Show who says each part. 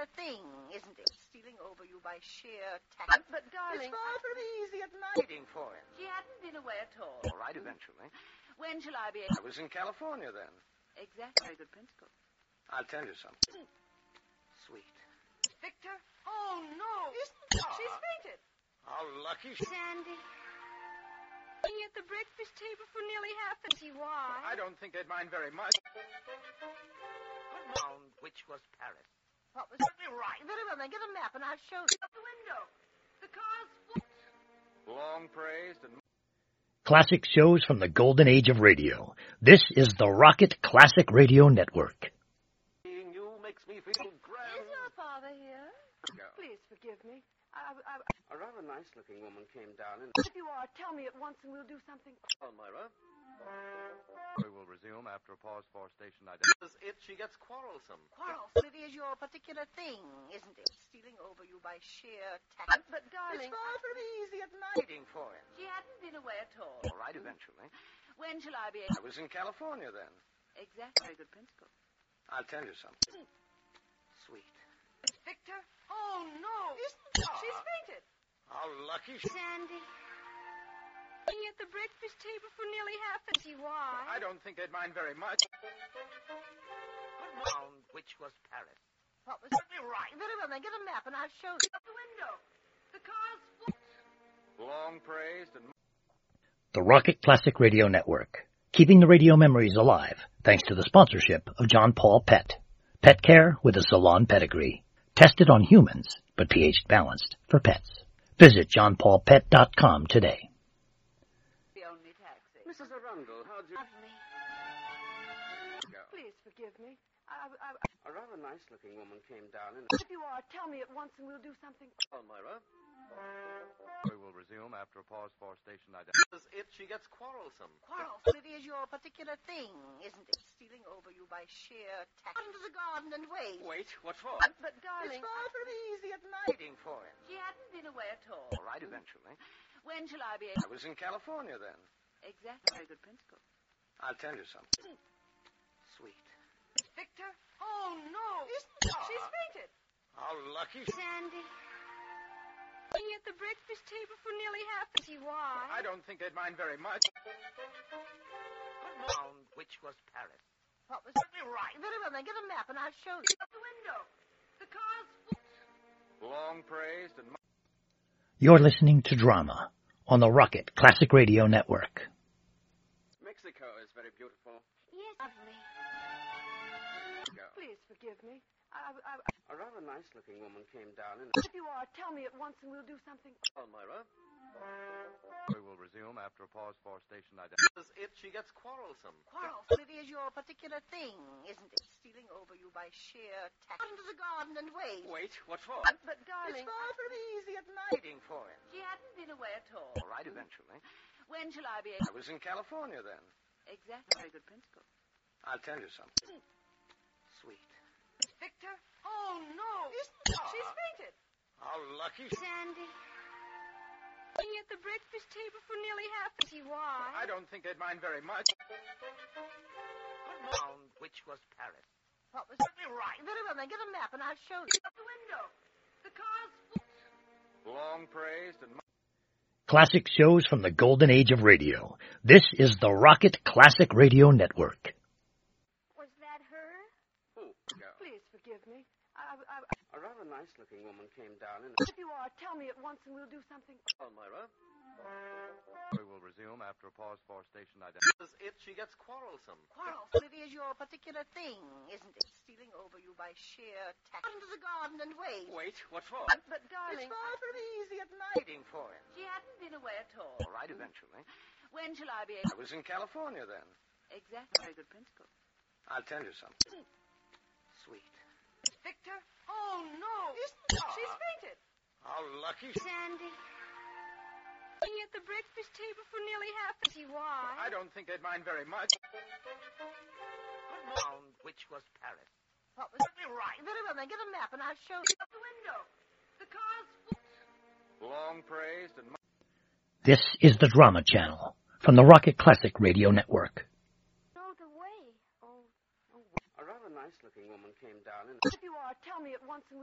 Speaker 1: particular thing, isn't it? Stealing over you by sheer tact.
Speaker 2: But darling...
Speaker 1: It's far from easy at night. Waiting for him.
Speaker 2: She hadn't been away at all.
Speaker 1: All right, eventually.
Speaker 2: When shall I be able...
Speaker 1: I was in California then.
Speaker 2: Exactly. Very good principle.
Speaker 1: I'll tell you something. Sweet.
Speaker 2: Victor? Oh, no.
Speaker 1: Isn't it?
Speaker 2: She's fainted.
Speaker 1: How lucky
Speaker 2: Sandy. Being at the breakfast table for nearly half an hour.
Speaker 1: I don't think they'd mind very much. Round which was Paris.
Speaker 2: What was...
Speaker 1: Certainly right.
Speaker 2: Very well, then get a map and I'll show you. Out the window. The car's full.
Speaker 1: Long praised and...
Speaker 3: Classic shows from the golden age of radio. This is the Rocket Classic Radio Network.
Speaker 1: Seeing you makes me feel grand.
Speaker 2: Is your father here?
Speaker 1: No.
Speaker 2: Please forgive me.
Speaker 1: A rather nice-looking woman came down and...
Speaker 2: If you are, tell me at once and we'll do something.
Speaker 1: Myra. We will resume after a pause for station identity. She gets quarrelsome.
Speaker 2: Quarrelsome?
Speaker 1: It is your particular thing, isn't it? Stealing over you by sheer tact.
Speaker 2: But darling...
Speaker 1: It's far from easy at night. Waiting for him.
Speaker 2: She hadn't been away at all.
Speaker 1: All right, eventually.
Speaker 2: When shall I be
Speaker 1: I
Speaker 2: able...
Speaker 1: was in California then.
Speaker 2: Exactly. Very good principle.
Speaker 1: I'll tell you something. Sweet.
Speaker 2: Victor? Oh, no.
Speaker 1: Isn't it?
Speaker 2: She's fainted.
Speaker 1: How lucky
Speaker 2: Sandy. Being at the breakfast table for nearly half an hour.
Speaker 1: I don't think they'd mind very much. Round which was Paris.
Speaker 2: What was...
Speaker 1: Certainly right.
Speaker 2: Very well, then get a map and I'll show you. Out the window. The car's full.
Speaker 1: Long praised and...
Speaker 3: The Rocket Classic Radio Network, keeping the radio memories alive thanks to the sponsorship of John Paul Pet. Pet care with a salon pedigree. Tested on humans, but pH balanced for pets. Visit johnpaulpet.com today.
Speaker 2: The only taxi.
Speaker 1: Mrs. Arundel, how'd you...
Speaker 2: Lovely. Please forgive me.
Speaker 1: A rather nice-looking woman came down and...
Speaker 2: If you are, tell me at once and we'll do something.
Speaker 1: Myra. We will resume after a pause for station identity. She gets quarrelsome.
Speaker 2: Quarrelsome?
Speaker 1: It is your particular thing, isn't it? Stealing over you by sheer tact. Out into the garden and wait. Wait? What for?
Speaker 2: But darling...
Speaker 1: It's far from easy at night. Waiting for him.
Speaker 2: She hadn't been away at all.
Speaker 1: All right, eventually.
Speaker 2: When shall I be able...
Speaker 1: I was in California then.
Speaker 2: Exactly. Very good principle.
Speaker 1: I'll tell you something. Sweet.
Speaker 2: Victor? Oh, no.
Speaker 1: Isn't it?
Speaker 2: She's fainted.
Speaker 1: How lucky
Speaker 2: Sandy. Being at the breakfast table for nearly half an hour.
Speaker 1: I don't think they'd mind very much. Round which was Paris.
Speaker 2: What was...
Speaker 1: Certainly right.
Speaker 2: Very well, then get a map and I'll show you. Out the window. The car's full.
Speaker 1: Long praised and...
Speaker 3: You're listening to Drama on the Rocket Classic Radio Network.
Speaker 1: Mexico is very beautiful.
Speaker 2: Yes. Lovely. Please forgive me.
Speaker 1: A rather nice-looking woman came down and...
Speaker 2: If you are, tell me at once and we'll do something.
Speaker 1: Myra. We will resume after a pause for station identity. She gets quarrelsome.
Speaker 2: Quarrelsome?
Speaker 1: It is your particular thing, isn't it? Stealing over you by sheer tact. Out into the garden and wait. Wait? What for?
Speaker 2: But darling...
Speaker 1: It's far from easy at night. Waiting for him.
Speaker 2: She hadn't been away at all.
Speaker 1: All right, eventually.
Speaker 2: When shall I be able...
Speaker 1: I was in California then.
Speaker 2: Exactly. Very good principle.
Speaker 1: I'll tell you something. Sweet.
Speaker 2: Victor? Oh, no.
Speaker 1: Isn't it?
Speaker 2: She's fainted.
Speaker 1: How lucky
Speaker 2: Sandy. Being at the breakfast table for nearly half an hour.
Speaker 1: I don't think they'd mind very much. Round which was Paris.
Speaker 2: What was...
Speaker 1: Certainly right.
Speaker 2: Very well, then get a map and I'll show you. Out the window. The car's full.
Speaker 1: Long praised and...
Speaker 3: Classic shows from the golden age of radio. This is the Rocket Classic Radio Network.
Speaker 2: Was that her?
Speaker 1: Who? No.
Speaker 2: Please forgive me.
Speaker 1: A rather nice-looking woman came down and...
Speaker 2: If you are, tell me at once and we'll do something.
Speaker 1: Myra. We will resume after a pause for station identity. She gets quarrelsome.
Speaker 2: Quarrelsome?
Speaker 1: It is your particular thing, isn't it? Stealing over you by sheer tact. Out into the garden and wait. Wait? What for?
Speaker 2: But darling...
Speaker 1: It's far from easy at night. Waiting for him.
Speaker 2: She hadn't been away at all.
Speaker 1: All right, eventually.
Speaker 2: When shall I be able...
Speaker 1: I was in California then.
Speaker 2: Exactly. Very good principle.
Speaker 1: I'll tell you something. Sweet.
Speaker 2: Victor? Oh, no.
Speaker 1: Isn't it?
Speaker 2: She's fainted.
Speaker 1: How lucky
Speaker 2: Sandy. Being at the breakfast table for nearly half an hour.
Speaker 1: I don't think they'd mind very much. Round which was Paris.
Speaker 2: What was...
Speaker 1: Certainly right.
Speaker 2: Very well, then get a map and I'll show you.
Speaker 1: Out the window. The car's full. Long praised and...
Speaker 3: This is the Drama Channel from the Rocket Classic Radio Network.
Speaker 2: Know the way. Oh.
Speaker 1: A rather nice-looking woman came down and...
Speaker 2: If you are, tell me at once and